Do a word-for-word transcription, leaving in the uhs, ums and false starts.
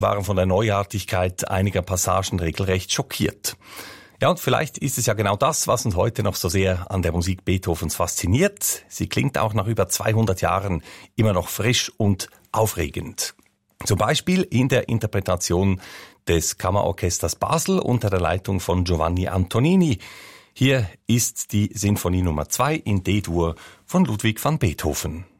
waren von der Neuartigkeit einiger Passagen regelrecht schockiert. Ja, und vielleicht ist es ja genau das, was uns heute noch so sehr an der Musik Beethovens fasziniert. Sie klingt auch nach über zweihundert Jahren immer noch frisch und aufregend. Zum Beispiel in der Interpretation des Kammerorchesters Basel unter der Leitung von Giovanni Antonini. Hier ist die Sinfonie Nummer zwei in D-Dur von Ludwig van Beethoven.